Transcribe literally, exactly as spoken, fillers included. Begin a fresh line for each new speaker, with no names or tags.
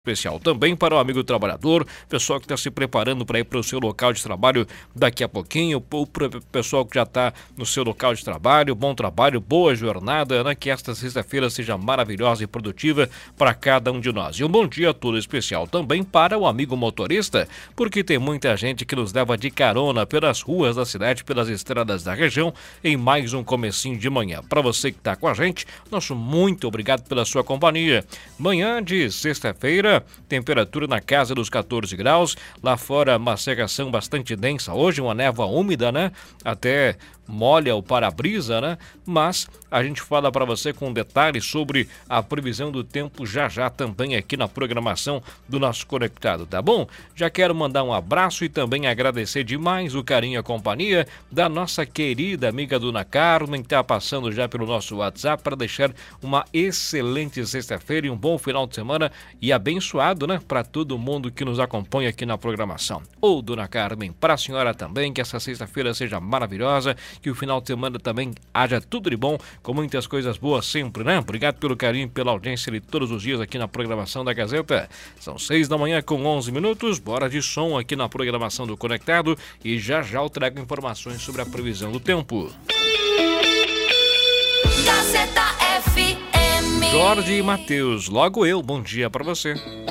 Especial também para o amigo trabalhador, pessoal que está se preparando para ir para o seu local de trabalho daqui a pouquinho, ou para o pessoal que já está no seu local de trabalho. Bom trabalho, boa jornada, né? Que esta sexta-feira seja maravilhosa e produtiva para cada um de nós. E um bom dia todo especial também para o amigo motorista, porque tem muita gente que nos leva de carona pelas ruas da cidade, pelas estradas da região, em mais um comecinho de manhã. Para você que está com a gente, nosso muito obrigado pela sua companhia. Manhã de sexta-feira, temperatura na casa dos quatorze graus, lá fora uma cerração bastante densa, hoje uma névoa úmida, né? Até molha o para-brisa, né? Mas a gente fala para você com detalhes sobre a previsão do tempo já já também aqui na programação do nosso Conectado, tá bom? Já quero mandar um abraço e também agradecer demais o carinho e a companhia da nossa querida amiga Dona Carmen, que tá passando já pelo nosso WhatsApp para deixar uma excelente sexta-feira e um bom final de semana e abençoado, né? Para todo mundo que nos acompanha aqui na programação. Ô, Dona Carmen, para a senhora também, que essa sexta-feira seja maravilhosa, que o final de semana também haja tudo de bom, com muitas coisas boas sempre, né? Obrigado pelo carinho, pela audiência de todos os dias aqui na programação da Gazeta. São seis da manhã com onze minutos, bora de som aqui na programação do Conectado e já já eu trago informações sobre a previsão do tempo.
Gazeta F M.
Jorge e Matheus, logo eu, bom dia pra você.